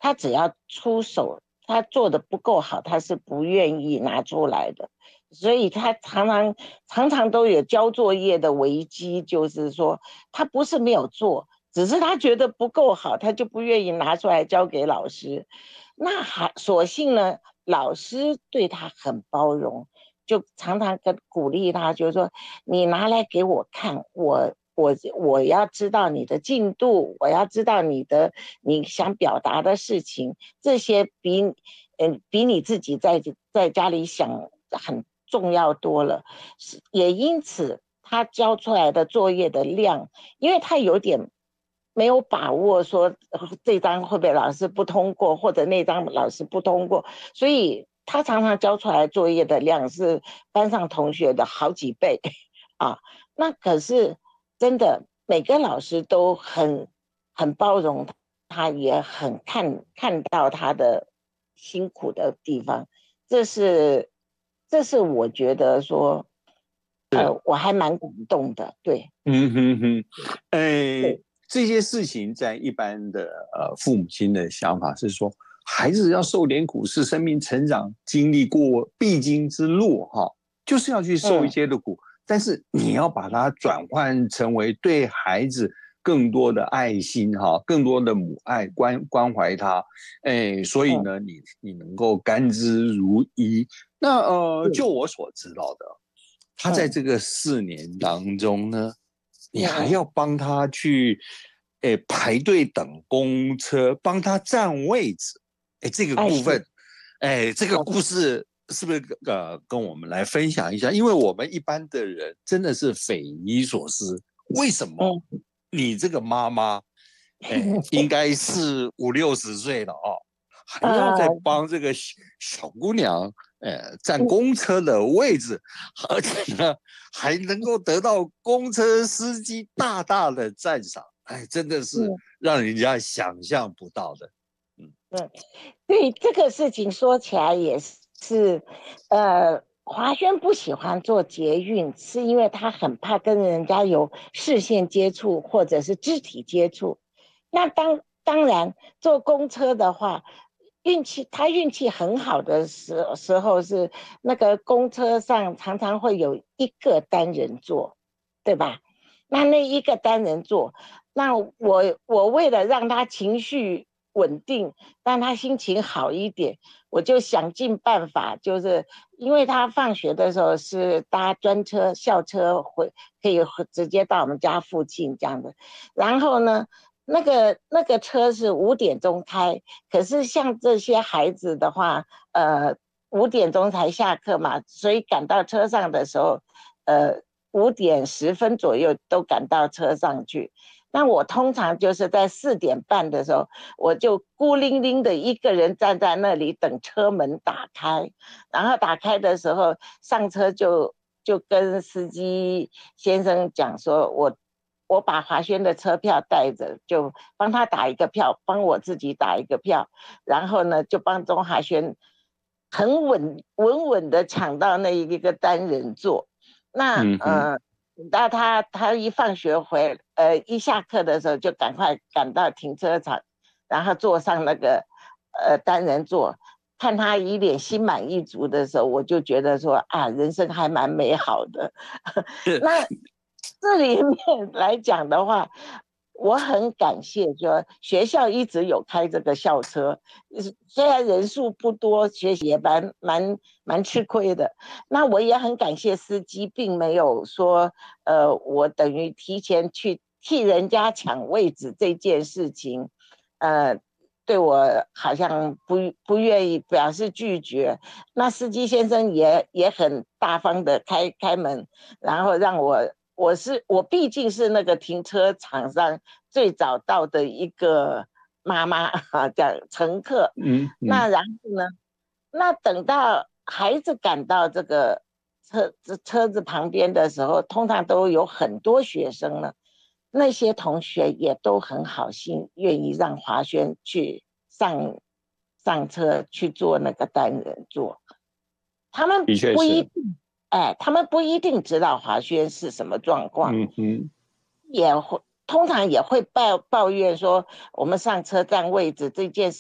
他只要出手，他做的不够好，他是不愿意拿出来的。所以他常常都有交作业的危机，就是说他不是没有做，只是他觉得不够好，他就不愿意拿出来交给老师。那还所幸呢，老师对他很包容，就常常鼓励他，就是说你拿来给我看，我要知道你的进度，我要知道你想表达的事情，这些比你自己在家里想很重要多了。也因此他交出来的作业的量，因为他有点没有把握说这张会不会老师不通过，或者那张老师不通过，所以他常常交出来作业的量是班上同学的好几倍啊。那可是真的每个老师都很包容他，也很看到他的辛苦的地方。这是我觉得说，我还蛮感动的。对， 嗯哼哼，哎， 对， 这些事情在一般的父母亲的想法是说，孩子要受点苦，是生命成长经历过必经之路哈，就是要去受一嗯些的苦，但是你要把它转换成为对孩子更多的爱心哈，更多的母爱关怀他，哎，所以嗯呢，你能够甘之如饴。那就嗯我所知道的，他在嗯这个4年当中呢，你还嗯要帮他去，排队等公车，帮他占位置，这个部是， 分，这个嗯故事是不是跟我们来分享一下？因为我们一般的人真的是匪夷所思，为什么嗯你这个妈妈，应该是50、60岁了哦，还要再呃帮这个小姑娘，占嗯公车的位置，而且呢，还能够得到公车司机大大的赞赏，真的是嗯让人家想象不到的。嗯， 嗯，对这个事情说起来也是，华轩不喜欢做捷运，是因为他很怕跟人家有视线接触或者是肢体接触。那当然坐公车的话，他运气很好的时候是那个公车上常常会有一个单人座，对吧？那一个单人座，那我为了让他情绪稳定，让他心情好一点，我就想尽办法，就是因为他放学的时候是搭专车、校车可以直接到我们家附近这样的。然后呢，那个车是5点钟开，可是像这些孩子的话，5点钟才下课嘛，所以赶到车上的时候，呃，5点10分左右都赶到车上去。那我通常就是在4点半的时候，我就孤零零的一个人站在那里等车门打开，然后打开的时候上车就跟司机先生讲说，我把华轩的车票带着，就帮他打一个票，帮我自己打一个票，然后呢就帮钟华轩很稳的抢到那一个单人座。那嗯哼， 那他一放学一下课的时候就赶快赶到停车场，然后坐上那个单人座，看他一脸心满意足的时候，我就觉得说啊，人生还蛮美好的。那这里面来讲的话，我很感谢，说学校一直有开这个校车，虽然人数不多，学习也蛮吃亏的。那我也很感谢司机，并没有说，我等于提前去替人家抢位置这件事情，呃，对我好像不愿意表示拒绝。那司机先生也很大方的开门，然后让我毕竟是那个停车场上最早到的一个妈妈啊，叫乘客。 嗯嗯， 那然后呢，那等到孩子赶到这个车子旁边的时候，通常都有很多学生了，那些同学也都很好心，愿意让华轩去上车去做那个单人座。他们的确是， 不一定，他们不一定知道华轩是什么状况， 嗯哼。 通常也会抱怨说，我们上车占位置这件事